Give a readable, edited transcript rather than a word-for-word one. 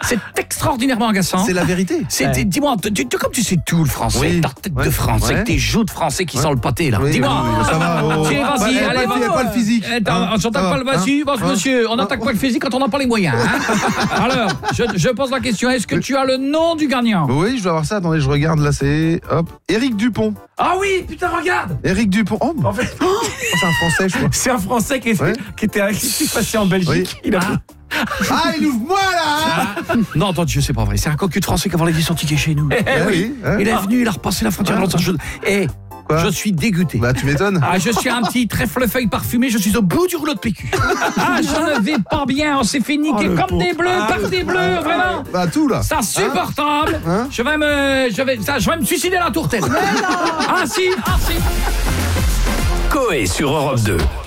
C'est extraordinairement agaçant. C'est la vérité. Dis-moi, comme tu sais tout le français, Oui. ta tête de français, avec tes joues de français qui sent le pâté là. Oui, Dis-moi. oui, ça va. Tiens, vas-y, allez, Il n'y a pas le physique. On s'attaque pas le vas-y, monsieur, on n'attaque pas le physique quand on n'a pas les moyens. Alors, je pose la question, est-ce que tu as le nom du gagnant? Oui, je dois avoir ça. Attendez, je regarde là, c'est Éric Dupont. Ah oui, putain, regarde. Éric Dupont. Oh, En fait, c'est un Français, je crois. c'est un Français qui était passé en Belgique. Oui. Il ouvre moi là. Non, attends, c'est pas vrai. C'est un cocu de Français qui a vendu son ticket chez nous. Oui. Il est venu, il a repassé la frontière. Quoi? Je suis dégoûté. Bah, tu m'étonnes. Je suis un petit trèfle-feuille parfumé, je suis au bout du rouleau de PQ. Je ne vais pas bien, on s'est fait niquer comme des bleus, par des bleus, vraiment. Bah, tout là. C'est insupportable. Je vais me suicider à la tourtelle. Ah si. Coé sur Europe 2.